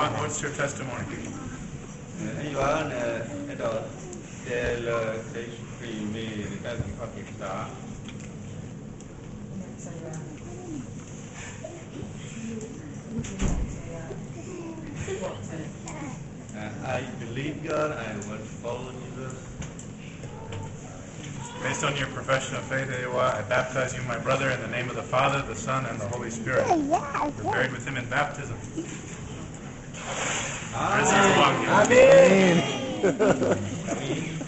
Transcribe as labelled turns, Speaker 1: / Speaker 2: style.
Speaker 1: what's your testimony?
Speaker 2: I believe God. I want to follow Jesus.
Speaker 1: Based on your profession of faith, I baptize you, my brother, in the name of the Father, the Son, and the Holy Spirit. You're buried with him in baptism.
Speaker 3: Amen.